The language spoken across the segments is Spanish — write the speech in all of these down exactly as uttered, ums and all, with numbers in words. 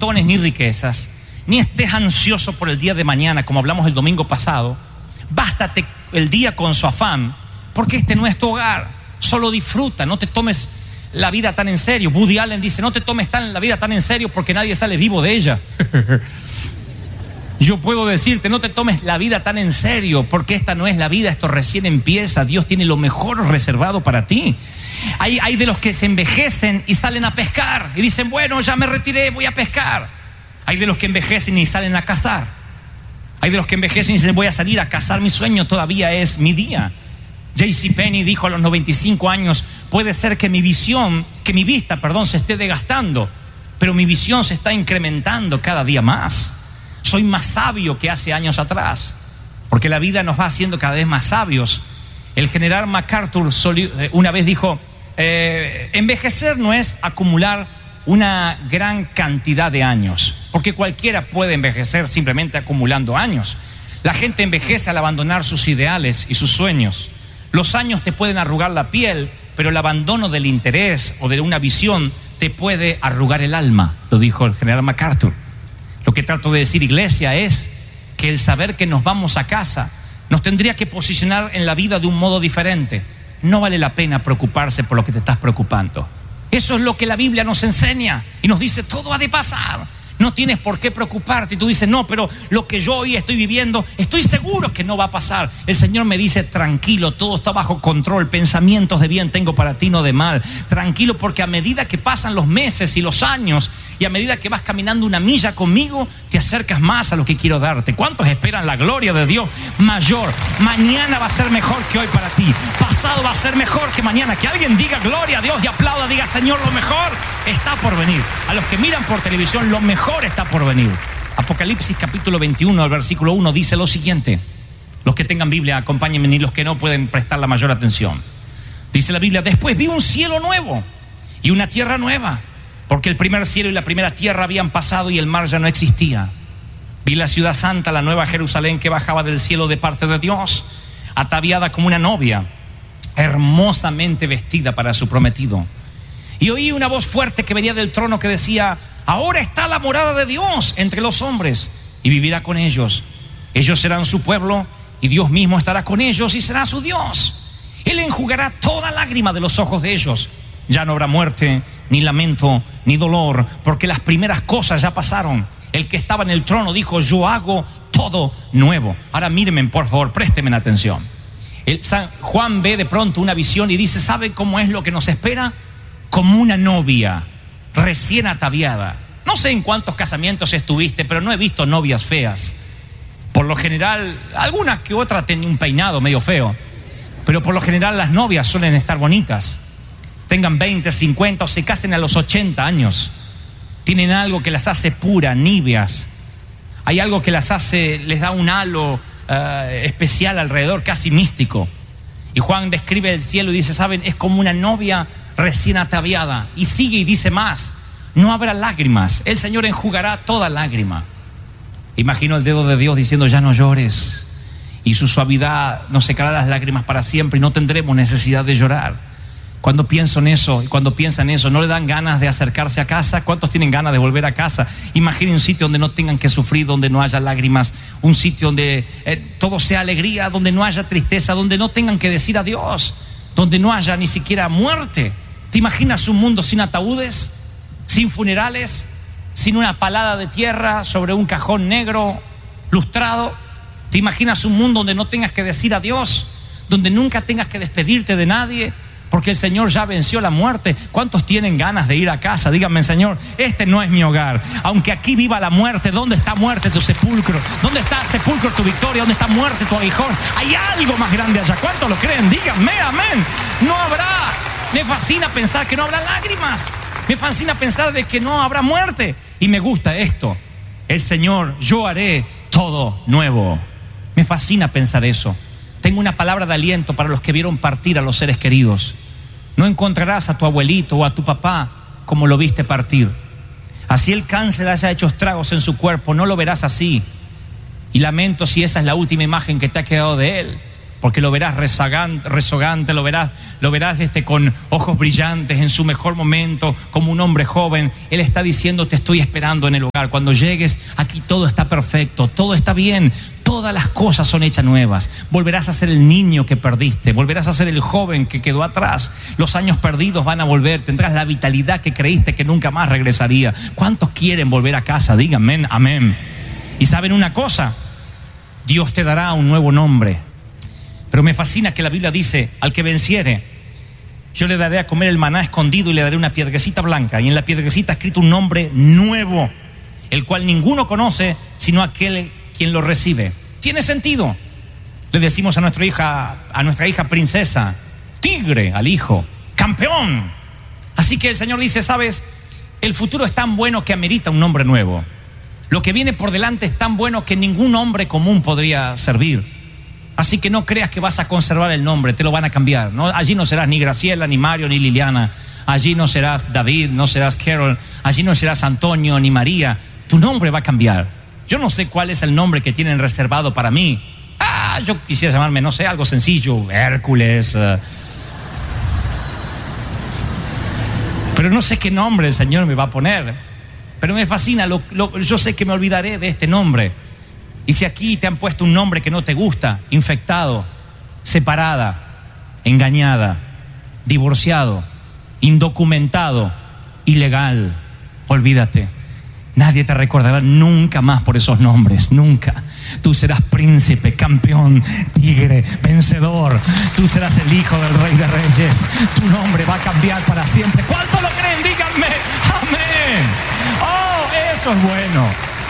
bastones ni riquezas, ni estés ansioso por el día de mañana, como hablamos el domingo pasado. Bástate el día con su afán, porque este no es tu hogar. Solo disfruta, no te tomes la vida tan en serio. Woody Allen dice, no te tomes tan, la vida tan en serio porque nadie sale vivo de ella. Yo puedo decirte, no te tomes la vida tan en serio porque esta no es la vida, esto recién empieza. Dios tiene lo mejor reservado para ti. Hay, hay de los que se envejecen y salen a pescar y dicen, bueno, ya me retiré, voy a pescar. Hay de los que envejecen y salen a cazar. Hay de los que envejecen y dicen, voy a salir a cazar, mi sueño todavía es mi día. J C Penney dijo a los noventa y cinco años, puede ser que mi visión, que mi vista, perdón, se esté desgastando, pero mi visión se está incrementando cada día más. Soy más sabio que hace años atrás, porque la vida nos va haciendo cada vez más sabios. El general MacArthur una vez dijo, eh, envejecer no es acumular una gran cantidad de años, porque cualquiera puede envejecer simplemente acumulando años. La gente envejece al abandonar sus ideales y sus sueños. Los años te pueden arrugar la piel, pero el abandono del interés o de una visión te puede arrugar el alma, lo dijo el general MacArthur. Lo que trato de decir, iglesia, es que el saber que nos vamos a casa nos tendría que posicionar en la vida de un modo diferente. No vale la pena preocuparse por lo que te estás preocupando. Eso es lo que la Biblia nos enseña y nos dice, todo ha de pasar. No tienes por qué preocuparte. Y tú dices, no, pero lo que yo hoy estoy viviendo, estoy seguro que no va a pasar. El Señor me dice, tranquilo, todo está bajo control. Pensamientos de bien tengo para ti, no de mal. Tranquilo, porque a medida que pasan los meses y los años, y a medida que vas caminando una milla conmigo, te acercas más a lo que quiero darte. ¿Cuántos esperan la gloria de Dios mayor? Mañana va a ser mejor que hoy para ti. Pasado va a ser mejor que mañana. Que alguien diga gloria a Dios y aplauda, diga, Señor, lo mejor está por venir. A los que miran por televisión, lo mejor está por venir. Apocalipsis capítulo veintiuno, el versículo uno dice lo siguiente. Los que tengan Biblia, acompáñenme, ni los que no pueden prestar la mayor atención. Dice la Biblia, después vi un cielo nuevo y una tierra nueva, porque el primer cielo y la primera tierra habían pasado y el mar ya no existía. Vi la ciudad santa, la nueva Jerusalén, que bajaba del cielo de parte de Dios, ataviada como una novia, hermosamente vestida para su prometido. Y oí una voz fuerte que venía del trono que decía, ahora está la morada de Dios entre los hombres y vivirá con ellos. Ellos serán su pueblo y Dios mismo estará con ellos y será su Dios. Él enjugará toda lágrima de los ojos de ellos. Ya no habrá muerte, ni lamento, ni dolor, porque las primeras cosas ya pasaron. El que estaba en el trono dijo, yo hago todo nuevo. Ahora mírenme, por favor, préstenme atención. El San Juan ve de pronto una visión y dice, ¿sabe cómo es lo que nos espera? Como una novia recién ataviada. No sé en cuántos casamientos estuviste, pero no he visto novias feas. Por lo general, alguna que otra tenía un peinado medio feo, pero por lo general las novias suelen estar bonitas. Tengan veinte, cincuenta o se casen a los ochenta años. Tienen algo que las hace puras, níveas. Hay algo que las hace, les da un halo uh, especial alrededor, casi místico. Y Juan describe el cielo y dice, ¿saben? Es como una novia recién ataviada. Y sigue y dice más, no habrá lágrimas, el Señor enjugará toda lágrima. Imagino el dedo de Dios diciendo, ya no llores, y su suavidad nos secará las lágrimas para siempre y no tendremos necesidad de llorar. Cuando pienso en eso, y cuando piensan eso, ¿no le dan ganas de acercarse a casa? ¿Cuántos tienen ganas de volver a casa? Imaginen un sitio donde no tengan que sufrir, donde no haya lágrimas, un sitio donde eh, todo sea alegría, donde no haya tristeza, donde no tengan que decir adiós, donde no haya ni siquiera muerte. ¿Te imaginas un mundo sin ataúdes, sin funerales, sin una palada de tierra sobre un cajón negro lustrado? ¿Te imaginas un mundo donde no tengas que decir adiós, donde nunca tengas que despedirte de nadie? Porque el Señor ya venció la muerte. ¿Cuántos tienen ganas de ir a casa? Díganme, Señor, este no es mi hogar. Aunque aquí viva la muerte, ¿dónde está muerte tu sepulcro? ¿Dónde está sepulcro tu victoria? ¿Dónde está muerte tu aguijón? Hay algo más grande allá. ¿Cuántos lo creen? Díganme, amén. No habrá. Me fascina pensar que no habrá lágrimas. Me fascina pensar de que no habrá muerte. Y me gusta esto. El Señor, yo haré todo nuevo. Me fascina pensar eso. Tengo una palabra de aliento para los que vieron partir a los seres queridos. No encontrarás a tu abuelito o a tu papá como lo viste partir. Así el cáncer haya hecho estragos en su cuerpo, no lo verás así. Y lamento si esa es la última imagen que te ha quedado de él. porque lo verás rezagante, rezagante, lo verás, lo verás este, con ojos brillantes en su mejor momento, como un hombre joven. Él está diciendo, te estoy esperando en el hogar. Cuando llegues, aquí todo está perfecto, todo está bien, todas las cosas son hechas nuevas. Volverás a ser el niño que perdiste, volverás a ser el joven que quedó atrás. Los años perdidos van a volver, tendrás la vitalidad que creíste que nunca más regresaría. ¿Cuántos quieren volver a casa? Díganme, amén. Y saben una cosa, Dios te dará un nuevo nombre. Pero me fascina que la Biblia dice, al que venciere, yo le daré a comer el maná escondido y le daré una piedrecita blanca. Y en la piedrecita escrito un nombre nuevo, el cual ninguno conoce, sino aquel quien lo recibe. ¿Tiene sentido? Le decimos a nuestra hija, a nuestra hija princesa, tigre, al hijo, campeón. Así que el Señor dice, ¿sabes? El futuro es tan bueno que amerita un nombre nuevo. Lo que viene por delante es tan bueno que ningún hombre común podría servir. Así que no creas que vas a conservar el nombre, te lo van a cambiar, ¿no? Allí no serás ni Graciela, ni Mario, ni Liliana. Allí no serás David, no serás Carol. Allí no serás Antonio, ni María. Tu nombre va a cambiar. Yo no sé cuál es el nombre que tienen reservado para mí. Ah, yo quisiera llamarme, no sé, algo sencillo, Hércules. Uh... Pero no sé qué nombre el Señor me va a poner. Pero me fascina, lo, lo, yo sé que me olvidaré de este nombre. Y si aquí te han puesto un nombre que no te gusta, infectado, separada, engañada, divorciado, indocumentado, ilegal, olvídate. Nadie te recordará nunca más por esos nombres, nunca. Tú serás príncipe, campeón, tigre, vencedor. Tú serás el hijo del Rey de Reyes. Tu nombre va a cambiar para siempre. ¿Cuánto lo creen? Díganme, amén. Oh, eso es bueno.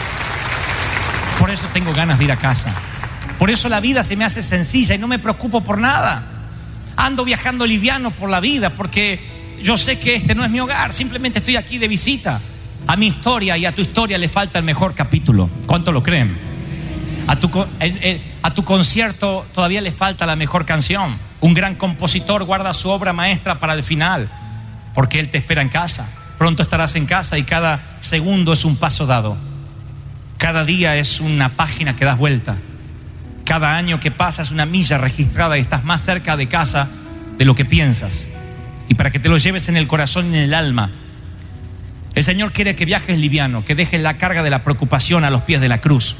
Por eso tengo ganas de ir a casa. Por eso la vida se me hace sencilla y no me preocupo por nada. Ando viajando liviano por la vida porque yo sé que este no es mi hogar. Simplemente estoy aquí de visita. A mi historia y a tu historia le falta el mejor capítulo. ¿Cuánto lo creen? A tu, eh, eh, a tu concierto todavía le falta la mejor canción. Un gran compositor guarda su obra maestra para el final porque él te espera en casa. Pronto estarás en casa y cada segundo es un paso dado. Cada día es una página que das vuelta. Cada año que pasa es una milla registrada y estás más cerca de casa de lo que piensas. Y para que te lo lleves en el corazón y en el alma, el Señor quiere que viajes liviano, que dejes la carga de la preocupación a los pies de la cruz.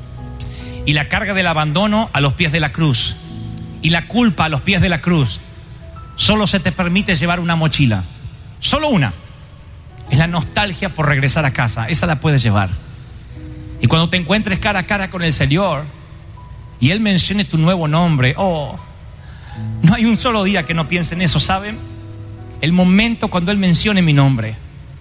Y la carga del abandono a los pies de la cruz. Y la culpa a los pies de la cruz. Solo se te permite llevar una mochila. Solo una. Es la nostalgia por regresar a casa. Esa la puedes llevar. Y cuando te encuentres cara a cara con el Señor y Él mencione tu nuevo nombre, oh, no hay un solo día que no piense en eso, ¿saben? El momento cuando Él mencione mi nombre.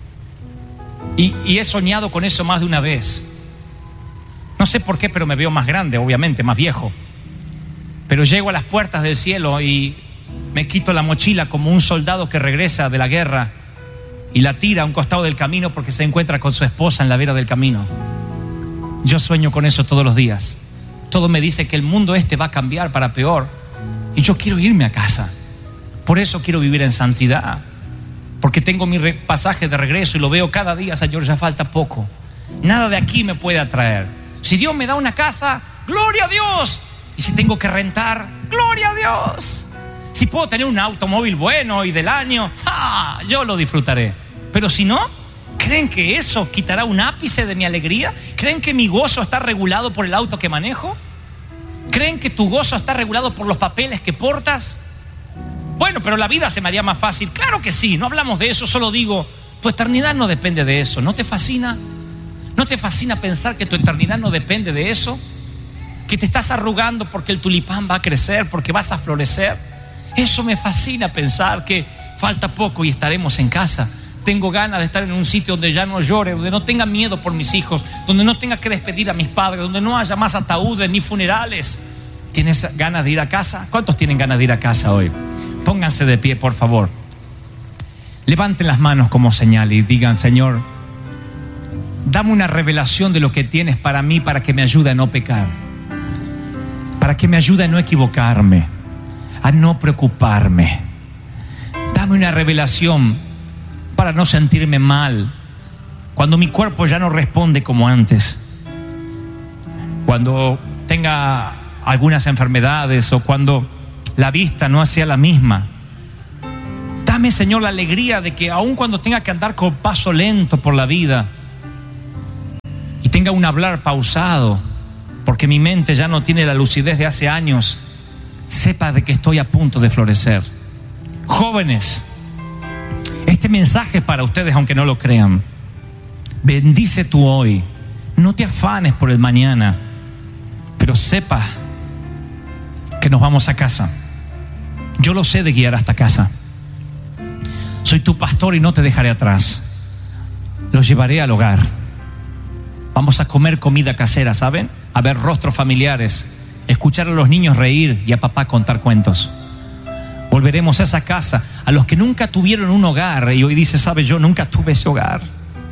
Y, y he soñado con eso más de una vez. No sé por qué, pero me veo más grande, obviamente, más viejo. Pero llego a las puertas del cielo y me quito la mochila como un soldado que regresa de la guerra y la tira a un costado del camino porque se encuentra con su esposa en la vera del camino. Yo sueño con eso todos los días. Todo me dice que el mundo este va a cambiar para peor y yo quiero irme a casa. Por eso quiero vivir en santidad, porque tengo mi re- pasaje de regreso y lo veo cada día. Señor, ya falta poco. Nada de aquí me puede atraer. Si Dios me da una casa, gloria a Dios. Y si tengo que rentar, gloria a Dios. Si puedo tener un automóvil bueno y del año, ¡ja!, yo lo disfrutaré. Pero si no, ¿creen que eso quitará un ápice de mi alegría? ¿Creen que mi gozo está regulado por el auto que manejo? ¿Creen que tu gozo está regulado por los papeles que portas? Bueno, pero la vida se me haría más fácil. Claro que sí, no hablamos de eso, solo digo, tu eternidad no depende de eso. ¿No te fascina? ¿No te fascina pensar que tu eternidad no depende de eso? Que te estás arrugando porque el tulipán va a crecer, porque vas a florecer. Eso me fascina, pensar que falta poco y estaremos en casa. Tengo ganas de estar en un sitio donde ya no llore, donde no tenga miedo por mis hijos, donde no tenga que despedir a mis padres, donde no haya más ataúdes ni funerales. ¿Tienes ganas de ir a casa? ¿Cuántos tienen ganas de ir a casa hoy? Pónganse de pie, por favor. Levanten las manos como señal y digan: Señor, dame una revelación de lo que tienes para mí, para que me ayude a no pecar, para que me ayude a no equivocarme, a no preocuparme. Dame una revelación para no sentirme mal cuando mi cuerpo ya no responde como antes, cuando tenga algunas enfermedades o cuando la vista no sea la misma. Dame, Señor, la alegría de que aun cuando tenga que andar con paso lento por la vida y tenga un hablar pausado, porque mi mente ya no tiene la lucidez de hace años, sepa de que estoy a punto de florecer. Jóvenes, este mensaje es para ustedes, aunque no lo crean. Bendice tú hoy. No te afanes por el mañana, pero sepa que nos vamos a casa. Yo lo sé de guiar hasta casa. Soy tu pastor y no te dejaré atrás. Los llevaré al hogar. Vamos a comer comida casera, ¿saben? A ver rostros familiares, escuchar a los niños reír y a papá contar cuentos. Volveremos a esa casa, a los que nunca tuvieron un hogar y hoy dice, ¿sabe? Yo nunca tuve ese hogar.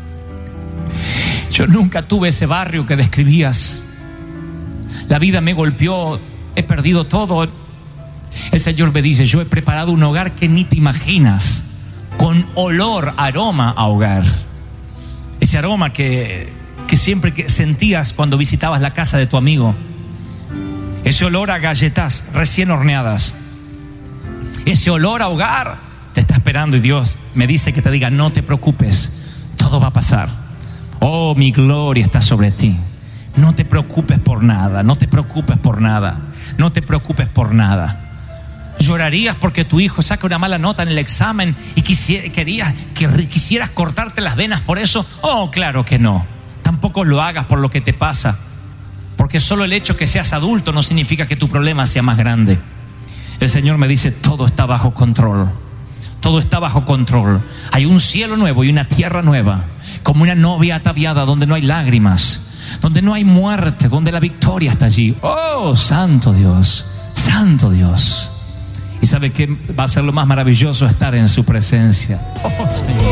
Yo nunca tuve ese barrio que describías. La vida me golpeó, he perdido todo. El Señor me dice, yo he preparado un hogar que ni te imaginas, con olor, aroma a hogar. Ese aroma que, que siempre que sentías cuando visitabas la casa de tu amigo. Ese olor a galletas recién horneadas. Ese olor a hogar te está esperando y Dios me dice que te diga, no te preocupes, todo va a pasar. Oh, mi gloria está sobre ti. No te preocupes por nada, no te preocupes por nada, no te preocupes por nada. ¿Llorarías porque tu hijo saca una mala nota en el examen y quisiera, querías, que quisieras cortarte las venas por eso? Oh, claro que no. Tampoco lo hagas por lo que te pasa, porque solo el hecho que seas adulto no significa que tu problema sea más grande. El Señor me dice, todo está bajo control. Todo está bajo control. Hay un cielo nuevo y una tierra nueva, como una novia ataviada donde no hay lágrimas, donde no hay muerte, donde la victoria está allí. Oh, santo Dios, santo Dios. ¿Y sabe qué va a ser lo más maravilloso? Estar en su presencia. Oh, Señor.